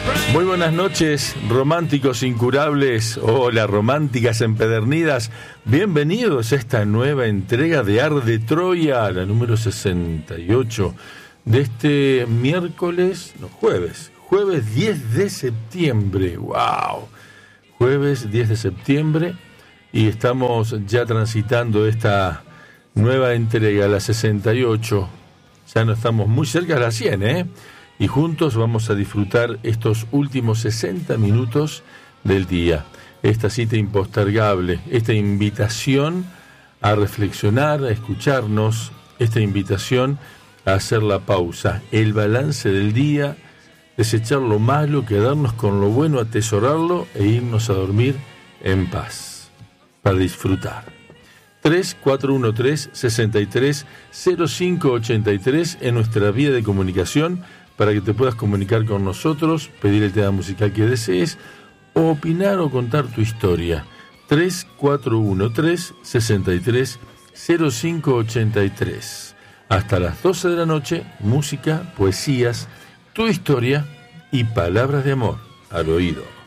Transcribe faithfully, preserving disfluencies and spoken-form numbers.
Muy buenas noches, románticos incurables, hola románticas empedernidas, bienvenidos a esta nueva entrega de Arde Troya, la número sesenta y ocho de este miércoles, no, jueves, jueves diez de septiembre, wow, jueves diez de septiembre, y estamos ya transitando esta nueva entrega, la sesenta y ocho, ya no estamos muy cerca de la cien, ¿eh? Y juntos vamos a disfrutar estos últimos sesenta minutos del día. Esta cita impostergable, esta invitación a reflexionar, a escucharnos, esta invitación a hacer la pausa, el balance del día, desechar lo malo, quedarnos con lo bueno, atesorarlo e irnos a dormir en paz, para disfrutar. tres cuatro uno tres, seis tres, cero cinco ocho tres en nuestra vía de comunicación, para que te puedas comunicar con nosotros, pedir el tema musical que desees, o opinar o contar tu historia. tres cuatro uno tres, seis tres, cero cinco ocho tres. Hasta las doce de la noche, música, poesías, tu historia y palabras de amor al oído.